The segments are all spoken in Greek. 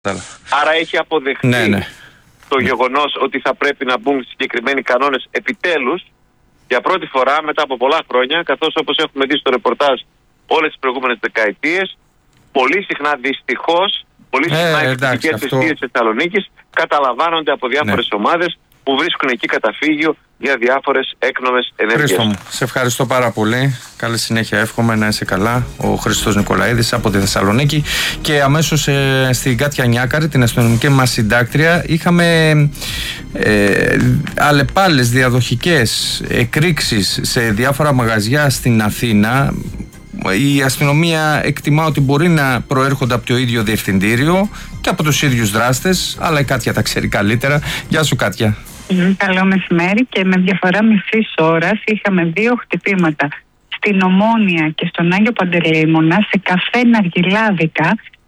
Άρα έχει αποδεχτεί το γεγονός ότι θα πρέπει να μπουν συγκεκριμένοι κανόνες επιτέλους για πρώτη φορά μετά από πολλά χρόνια, καθώς όπως έχουμε δει στο ρεπορτάζ όλες τις προηγούμενες δεκαετίες, πολύ συχνά δυστυχώς, πολύ συχνά οι φυσικές αιστείες της Θεσσαλονίκης καταλαμβάνονται από διάφορες ομάδες που βρίσκουν εκεί καταφύγιο για διάφορες έκνομες ενέργειες. Χρήστο μου, σε ευχαριστώ πάρα πολύ. Καλή συνέχεια, εύχομαι να είσαι καλά. Ο Χρήστος Νικολαίδης από τη Θεσσαλονίκη. Και αμέσως στην Κάτια Νιάκαρη, την αστυνομική μας συντάκτρια, είχαμε αλλεπάλλες διαδοχικές εκρήξεις σε διάφορα μαγαζιά στην Αθήνα. Η αστυνομία εκτιμά ότι μπορεί να προέρχονται από το ίδιο διευθυντήριο και από τους ίδιους δράστες, αλλά η Κάτια τα ξέρει καλύτερα. Γεια σου, Κάτια. Καλό μεσημέρι. Και με διαφορά μισής ώρας είχαμε 2 χτυπήματα στην Ομόνια και στον Άγιο Παντελεήμονα, σε καφέ ναργιλάδικα.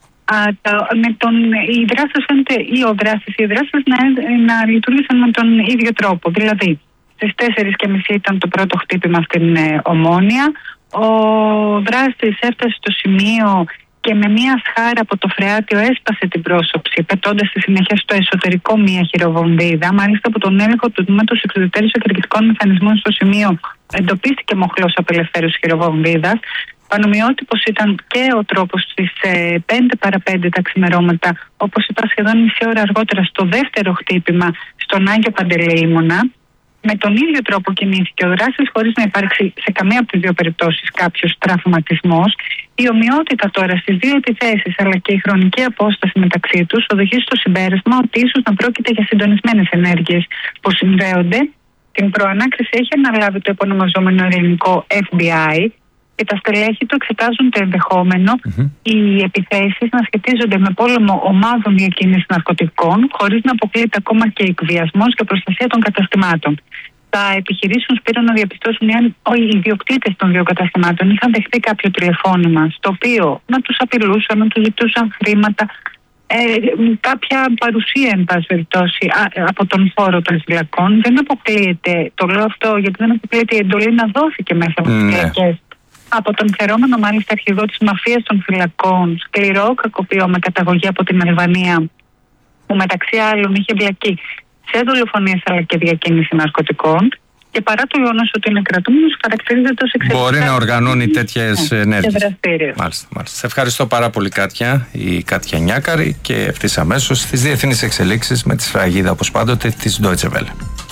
Οι δράστες να λειτουργήσαν με τον ίδιο τρόπο. Δηλαδή, στις 4:30 ήταν το πρώτο χτύπημα στην Ομόνια. Ο δράστης έφτασε στο σημείο και με μία σχάρα από το φρεάτιο έσπασε την πρόσωψη, πετώντας στη συνέχεια στο εσωτερικό μία χειροβομβίδα. Μάλιστα, από τον έλεγχο του τμήματος εξωτερικών εκρηκτικών μηχανισμών στο σημείο εντοπίστηκε μοχλός απελευθέρωσης χειροβομβίδας. Πανομοιότυπος ήταν και ο τρόπος στις 5 παρα 5 τα ξημερώματα, όπως είπα σχεδόν μισή ώρα αργότερα, στο δεύτερο χτύπημα στον Άγιο Παντελεήμονα. Με τον ίδιο τρόπο κινήθηκε ο δράστης, χωρίς να υπάρξει σε καμία από τις δύο περιπτώσεις κάποιος τραυματισμός. Η ομοιότητα τώρα στις δύο επιθέσεις, αλλά και η χρονική απόσταση μεταξύ τους, οδηγεί στο συμπέρασμα ότι ίσως να πρόκειται για συντονισμένες ενέργειες που συνδέονται. Την προανάκριση έχει αναλάβει το επωνομαζόμενο ελληνικό FBI και τα στελέχη του εξετάζουν το ενδεχόμενο οι επιθέσεις να σχετίζονται με πόλεμο ομάδων διακίνησης ναρκωτικών, χωρίς να αποκλείεται ακόμα και εκβιασμός και προστασία των καταστημάτων. Θα επιχειρήσουν, Σπύρο, να διαπιστώσουν αν οι ιδιοκτήτες των δύο καταστημάτων είχαν δεχτεί κάποιο τηλεφώνημα στο οποίο να τους απειλούσαν, να τους ζητούσαν χρήματα, κάποια παρουσία, εν πάση περιπτώσει, από τον χώρο των φυλακών. Δεν αποκλείεται, το λέω αυτό γιατί δεν αποκλείεται η εντολή να δόθηκε μέσα από τις φυλακές. Από τον φερόμενο μάλιστα αρχηγό της μαφίας των φυλακών, σκληρό κακοποιό με καταγωγή από την Αλβανία, που μεταξύ άλλων είχε εμπλακεί σε δολοφονίες αλλά και διακίνηση ναρκωτικών, και παρά το γεγονός ότι είναι κρατούμενος, χαρακτηρίζεται ως εξαιρετικά. Μπορεί να οργανώνει τέτοιες ενέργειες. Μάλιστα. Σε ευχαριστώ πάρα πολύ, Κάτια, η Κάτια Νιάκαρη, και ευθύς αμέσως στις διεθνείς εξελίξεις με τη σφραγίδα, όπως πάντοτε, της Deutsche Welle.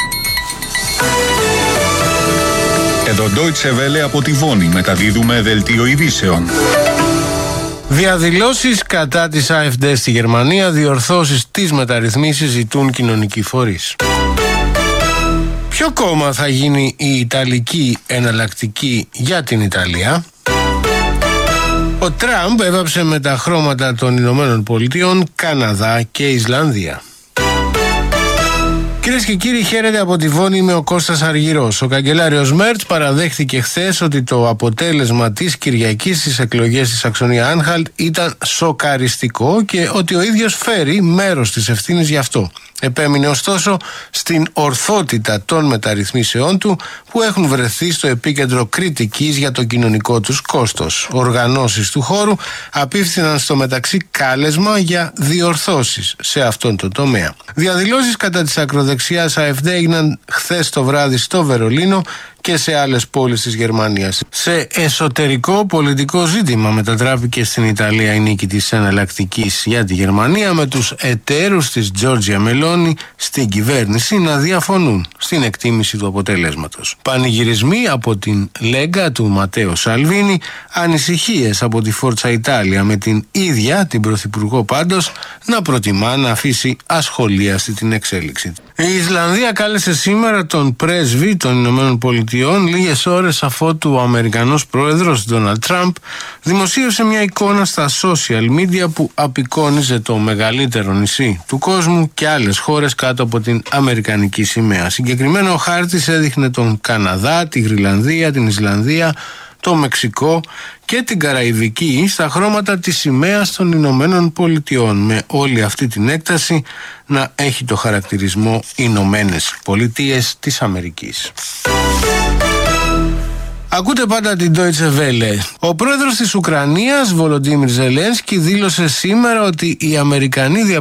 Εδώ Deutsche Welle από τη Βόνη, μεταδίδουμε δελτίο ειδήσεων. Διαδηλώσεις κατά της AfD στη Γερμανία, διορθώσεις της μεταρρυθμίσεις ζητούν κοινωνικοί φορείς. Ποιο κόμμα θα γίνει η Ιταλική εναλλακτική για την Ιταλία? Ο Τραμπ έβαψε με τα χρώματα των Ηνωμένων Πολιτειών, Καναδά και Ισλανδία. Κυρίες και κύριοι, χαίρετε από τη Βόνη, είμαι ο Κώστας Αργυρός. Ο καγκελάριος Μέρτς παραδέχθηκε χθες ότι το αποτέλεσμα της Κυριακής στις εκλογές στη Σαξονία-Άνχαλτ ήταν σοκαριστικό και ότι ο ίδιος φέρει μέρος της ευθύνης γι' αυτό. Επέμεινε ωστόσο στην ορθότητα των μεταρρυθμίσεών του που έχουν βρεθεί στο επίκεντρο κριτικής για το κοινωνικό τους κόστος. Οργανώσεις του χώρου απίφθηναν στο μεταξύ κάλεσμα για διορθώσεις σε αυτόν τον τομέα. Διαδηλώσεις κατά της ακροδεξιάς AfD έγιναν χθες το βράδυ στο Βερολίνο και σε άλλες πόλεις της Γερμανίας. Σε εσωτερικό πολιτικό ζήτημα μετατράπηκε στην Ιταλία η νίκη της εναλλακτικής για τη Γερμανία, με τους εταίρους της Τζόρτζια Μελόνι στην κυβέρνηση να διαφωνούν στην εκτίμηση του αποτελέσματος. Πανηγυρισμοί από την Λέγκα του Ματέο Σαλβίνι, ανησυχίες από τη Φόρτσα Ιτάλια, με την ίδια την Πρωθυπουργό πάντως να προτιμά να αφήσει ασχολίαστη την εξέλιξη. Η Ισλανδία κάλεσε σήμερα τον πρέσβη των Ηνωμένων Πολιτειών λίγες ώρες αφότου ο Αμερικανός πρόεδρος Ντόναλντ Τραμπ δημοσίευσε μια εικόνα στα social media που απεικόνιζε το μεγαλύτερο νησί του κόσμου και άλλες χώρες κάτω από την αμερικανική σημαία. Συγκεκριμένα ο χάρτης έδειχνε τον Καναδά, τη Γροιλανδία, την Ισλανδία, το Μεξικό και την Καραϊβική στα χρώματα της σημαίας των Ηνωμένων Πολιτειών, με όλη αυτή την έκταση να έχει το χαρακτηρισμό Ηνωμένες Πολιτείες της Αμερικής. Ακούτε πάντα την Deutsche Welle. Ο πρόεδρος της Ουκρανίας, Βολοντίμιρ Ζελένσκι, δήλωσε σήμερα ότι οι Αμερικανοί